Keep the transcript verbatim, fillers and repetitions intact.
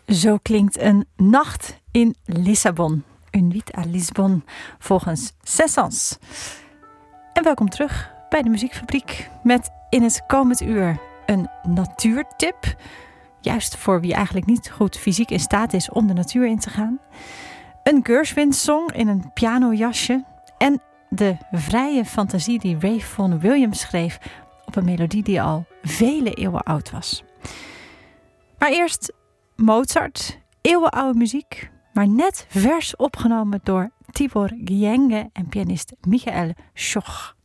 Zo klinkt een nacht in Lissabon. Une nuit à Lisbonne, volgens Sessans. En welkom terug bij de Muziekfabriek met in het komend uur een natuurtip. Juist voor wie eigenlijk niet goed fysiek in staat is om de natuur in te gaan. Een Gershwin-song in een pianojasje. En de vrije fantasie die Ray Vaughan Williams schreef op een melodie die al vele eeuwen oud was. Maar eerst Mozart, eeuwenoude muziek, maar net vers opgenomen door Tibor Gyenge en pianist Michael Schoch.